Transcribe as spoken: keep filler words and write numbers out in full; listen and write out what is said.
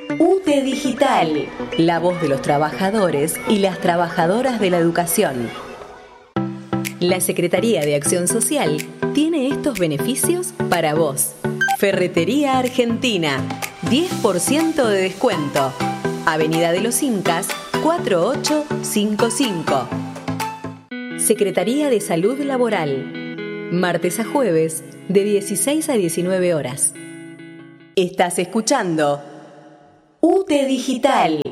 U T E Digital, la voz de los trabajadores y las trabajadoras de la educación. La Secretaría de Acción Social tiene estos beneficios para vos. Ferretería Argentina, diez por ciento de descuento. Avenida de los Incas, cuatro ocho cinco cinco. Secretaría de Salud Laboral, martes a jueves, de dieciséis a diecinueve horas. Estás escuchando U T E Digital.